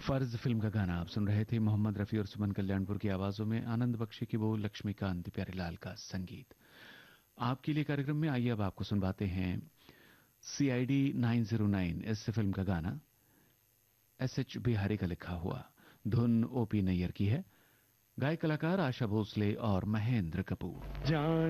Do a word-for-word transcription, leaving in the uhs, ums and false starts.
फर्ज फिल्म का गाना आप सुन रहे थे। मोहम्मद रफी और सुमन कल्याणपुर की आवाजों में, आनंद बख्शी की बोल, लक्ष्मीकांत प्यारेलाल का संगीत। आपके लिए कार्यक्रम में आइए अब आपको सुनवाते हैं सीआईडी नाइन ज़ीरो नाइन, इस फिल्म का गाना एस एच बिहारी का लिखा हुआ, धुन ओपी नैयर की है, गायक कलाकार आशा भोसले और महेंद्र कपूर। जान